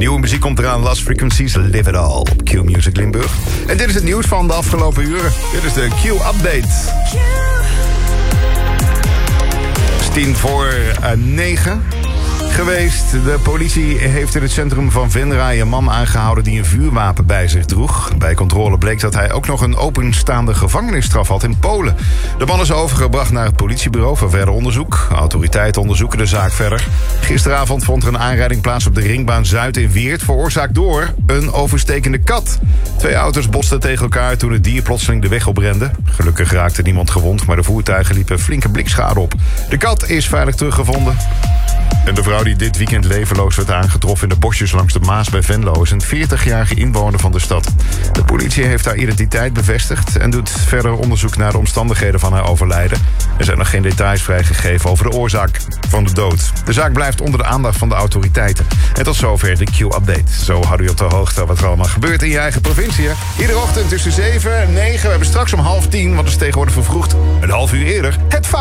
Nieuwe muziek komt eraan, Last Frequencies, Live It All op Q Music Limburg. En dit is het nieuws van de afgelopen uren. Dit is de Q-update. Het is 9:10 geweest. De politie heeft in het centrum van Venray een man aangehouden die een vuurwapen bij zich droeg. Bij controle bleek dat hij ook nog een openstaande gevangenisstraf had in Polen. De man is overgebracht naar het politiebureau voor verder onderzoek. Autoriteiten onderzoeken de zaak verder. Gisteravond vond er een aanrijding plaats op de Ringbaan Zuid in Weert, veroorzaakt door een overstekende kat. 2 auto's botsten tegen elkaar toen het dier plotseling de weg oprende. Gelukkig raakte niemand gewond, maar de voertuigen liepen flinke blikschade op. De kat is veilig teruggevonden. En de vrouw die dit weekend levenloos werd aangetroffen in de bosjes langs de Maas bij Venlo is een 40-jarige inwoner van de stad. De politie heeft haar identiteit bevestigd en doet verder onderzoek naar de omstandigheden van haar overlijden. Er zijn nog geen details vrijgegeven over de oorzaak van de dood. De zaak blijft onder de aandacht van de autoriteiten. En tot zover de Q-update. Zo houden we op de hoogte wat er allemaal gebeurt in je eigen provincie. Iedere ochtend tussen 7 en 9. We hebben straks om 9:30, want het is tegenwoordig vervroegd, een half uur eerder, het